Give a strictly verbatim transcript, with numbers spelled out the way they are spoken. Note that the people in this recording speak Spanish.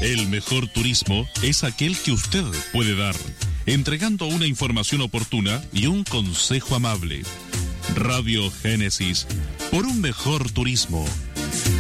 El mejor turismo es aquel que usted puede dar, entregando una información oportuna y un consejo amable. Radio Génesis, por un mejor turismo.